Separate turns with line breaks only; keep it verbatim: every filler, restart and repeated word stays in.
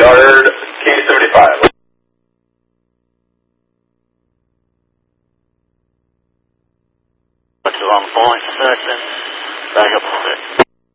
yard, K seventy-five.
What's the wrong point? Second. Back up a little bit.